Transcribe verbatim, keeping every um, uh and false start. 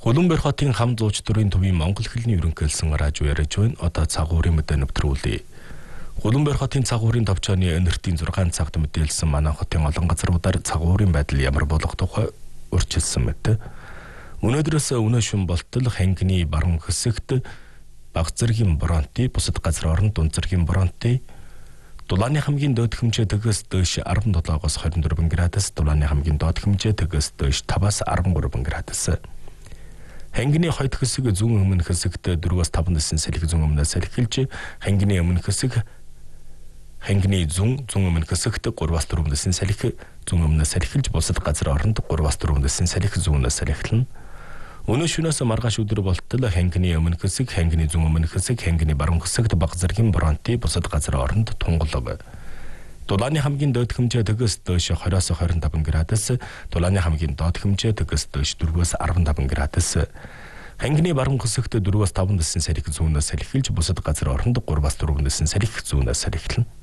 Улаанбаатар хотын хам зууч төрийн төвийн Монгол хэлний ерөнхийлсөн радио яриаж байна. Одоо цагуурын мэдээ нэвтрүүлье. Улаанбаатар хотын цагуурын товчооны энертийн зургаан цагт мэдээлсэн манай хотын олон газруудаар цагуурын байдал ямар болох тухай урьдчилсан мэт. Өнөөдрөөс өнөө шөнө болтол хангины баруун хэсэгт бага зэргийн бронти, бусад газар орон дунд зэргийн бронти, Дулааны хамгийн доод хэмжээ төгөөс дээш арван долоогоос хорин дөрвөн градус, Дулааны хамгийн доод хэмжээ төгөөс дээш таваас арван гурван градус. Хангины хойд хэсэг зүүн өмнө хэсэгт дөрвөөс таван дэсэн салхи зүүн өмнөөс салхилж, хангины өмнө хэсэг хангины зүүн зүүн өмнө хэсэгт гурваас дөрвөн дэсэн салхи зүүн өмнөөс салхилж, бусад газар оронд гурваас дөрвөн дэсэн салхи зүүнөөс салхилна. Өнөө шөнөөс маргааш өдөр болтол хангины өмнө хэсэг, хангины зүүн өмнө хэсэг, хангины баруун хэсэгт бага зэргийн бронти, бусад газар оронд тунгалаг. Дулааны хамгийн доод хэмжээ төгөөс дээш двадцать-оос двадцать и пять градус, Дулааны хамгийн доод хэмжээ төгөөс дээш four-оос fifteen градус. Хангины баруун хэсэгт four-оос five дэсэн салхи зүүнөөс салхилж, бусад газар оронд three-оос four дэсэн салхи зүүнөөс салхилна.